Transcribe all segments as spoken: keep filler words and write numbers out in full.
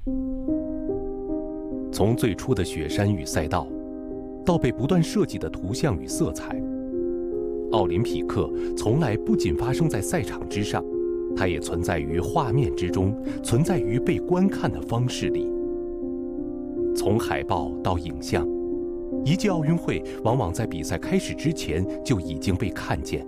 从最初的雪山与赛道，到被不断设计的图像与色彩，奥林匹克从来不仅发生在赛场之上，它也存在于画面之中，存在于被观看的方式里。从海报到影像，一届奥运会往往在比赛开始之前就已经被看见。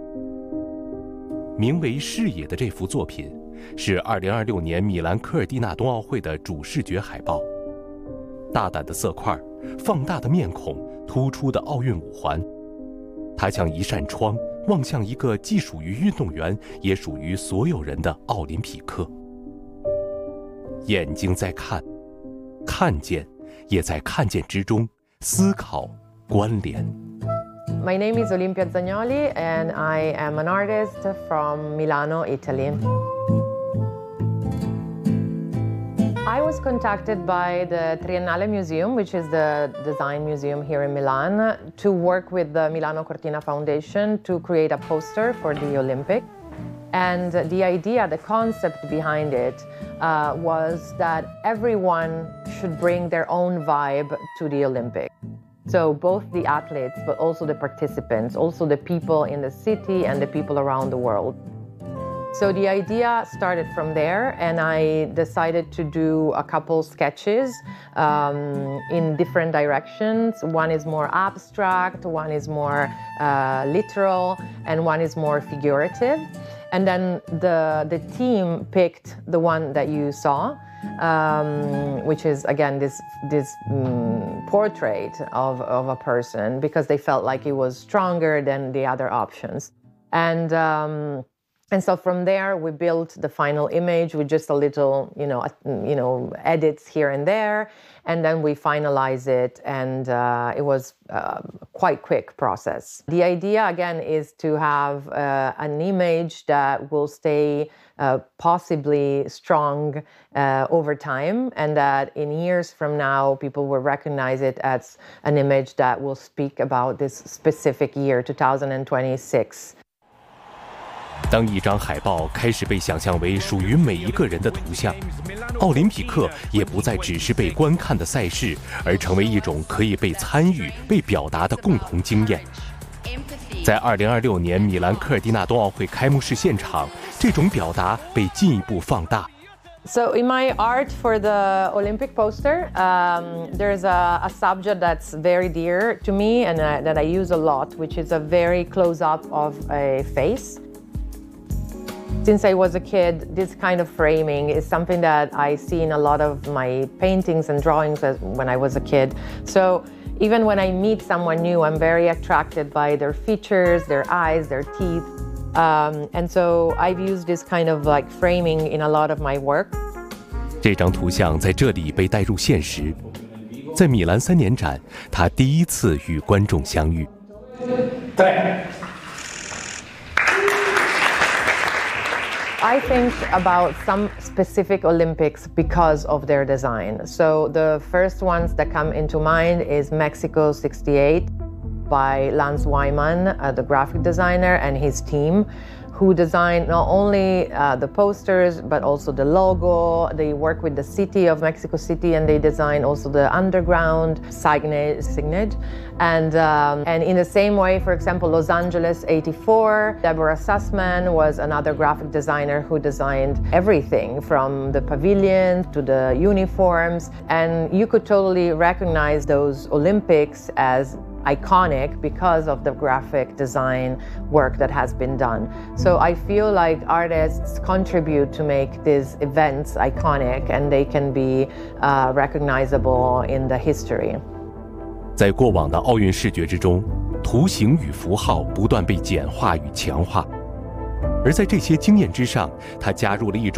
名为《视野》的这幅作品，是二零二六年米兰科尔蒂纳冬奥会的主视觉海报。大胆的色块，放大的面孔，突出的奥运五环，它像一扇窗，望向一个既属于运动员，也属于所有人的奥林匹克。眼睛在看，看见，也在看见之中思考关联。 My name is Olimpia Zagnoli, and I am an artist from Milano, Italy. I was contacted by the Triennale Museum, which is the design museum here in Milan, to work with the Milano Cortina Foundation to create a poster for the Olympic. And the idea, the concept behind it uh, was that everyone should bring their own vibe to the Olympic. So both the athletes, but also the participants, also the people in the city and the people around the world. So the idea started from there, and I decided to do a couple sketches um, in different directions. One is more abstract, one is more uh, literal, and one is more figurative. And then the, the team picked the one that you saw, um, which is, again, this, this um, portrait of, of a person, because they felt like it was stronger than the other options. And um, And so from there, we built the final image with just a little, you know, you know, edits here and there, and then we finalize it, and uh, it was uh, quite quick process. The idea, again, is to have uh, an image that will stay uh, possibly strong uh, over time, and that in years from now, people will recognize it as an image that will speak about this specific year, two thousand twenty-six. 当一张海报开始被想象为属于每一个人的图像，奥林匹克也不再只是被观看的赛事，而成为一种可以被参与、被表达的共同经验。在二零二六年米兰科尔蒂纳冬奥会开幕式现场，这种表达被进一步放大。 So in my art for the Olympic poster, um, there's a, a subject that's very dear to me and uh, that I use a lot, which is a very close-up of a face. Since I was a kid, this kind of framing is something that I see in a lot of my paintings and drawings as, when I was a kid. So even when I meet someone new, I'm very attracted by their features, their eyes, their teeth. Um, and so I've used this kind of like framing in a lot of my work. 这张图像在这里被带入现实，在米兰三年展，他第一次与观众相遇。 对。 I think about some specific Olympics because of their design. So the first ones that come into mind is Mexico sixty-eight by Lance Wyman, uh, the graphic designer, and his team, who designed not only uh, the posters, but also the logo. They work with the city of Mexico City, and they design also the underground signage. signage. And, um, and in the same way, for example, Los Angeles eighty-four, Deborah Sussman was another graphic designer who designed everything from the pavilions to the uniforms. And you could totally recognize those Olympics as iconic because of the graphic design work that has been done. So I feel like artists contribute to make these events iconic, and they can be uh, recognizable in the history. 在过往的奥运视觉之中，图形与符号不断被简化与强化，而在这些经验之上，它加入了一种